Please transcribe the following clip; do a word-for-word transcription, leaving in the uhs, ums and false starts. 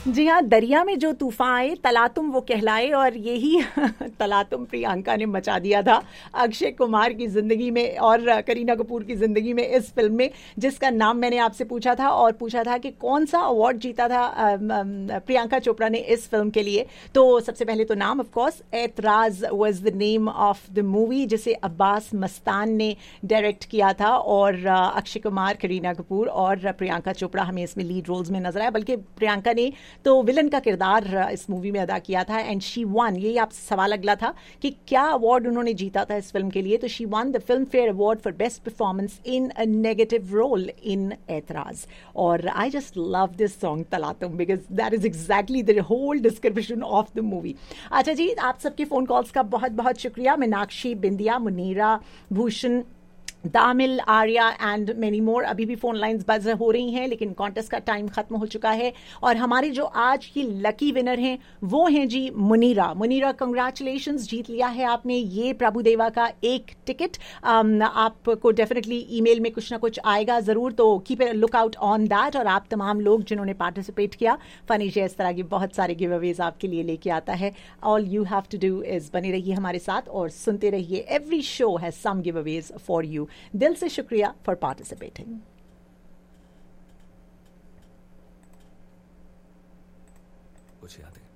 जी हाँ, दरिया में जो तूफान आए तलातुम वो कहलाए, और यही तलातुम प्रियंका ने मचा दिया था अक्षय कुमार की जिंदगी में और करीना कपूर की जिंदगी में इस फिल्म में, जिसका नाम मैंने आपसे पूछा था और पूछा था कि कौन सा अवार्ड जीता था प्रियंका चोपड़ा ने इस फिल्म के लिए। तो सबसे पहले तो नाम ऑफ कोर्स एतराज was the name of the movie, जिसे अब्बास मस्तान ने डायरेक्ट किया था, और अक्षय कुमार, करीना कपूर और प्रियंका चोपड़ा हमें इसमें लीड रोल्स में नजर आया, बल्कि प्रियंका ने तो विलन का किरदार इस मूवी में अदा किया था। एंड शी वन, यही आपसे सवाल अगला था कि क्या अवार्ड उन्होंने जीता था इस फिल्म के लिए, तो she one the film fair award for best performance in a negative role in एतराज। और I just love this song तलातुम because that is exactly the whole description of the movie. अच्छा जी, आप सबके फोन कॉल्स का बहुत बहुत शुक्रिया। मीनाक्षी, बिंदिया, Munira, Bhushan, दामिल, Arya and many more. अभी भी फोन लाइंस बज हो रही हैं, लेकिन कॉन्टेस्ट का टाइम खत्म हो चुका है। और हमारी जो आज की लकी विनर हैं वो हैं जी मुनीरा। मुनीरा, कंग्रेचुलेशंस, जीत लिया है आपने ये प्रभुदेवा का एक टिकट। um, आपको डेफिनेटली ईमेल में कुछ ना कुछ आएगा ज़रूर, तो keep a look out on that. और आप तमाम लोग जिन्होंने पार्टिसिपेट किया, फनी जे इस तरह की बहुत सारे गिव अवेज आपके लिए लेके आता है। All you have to do is बने रहिए हमारे साथ और सुनते रहिए, every show has some give Awez for you. दिल से शुक्रिया फॉर पार्टिसिपेटिंग। कुछ याद है?